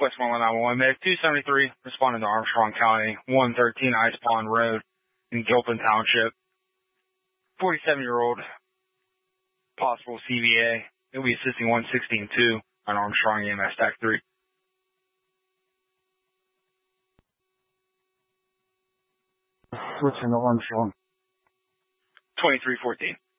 Westmoreland 911, Med 273, responding to Armstrong County, 113 Ice Pond Road in Gilpin Township. 47-year-old, possible CVA. He'll be assisting 116-2 on Armstrong EMS TAC 3. Switching to Armstrong. 2314.